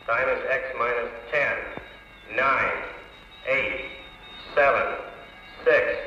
Time is X minus 10, 9, 8, 7, 6,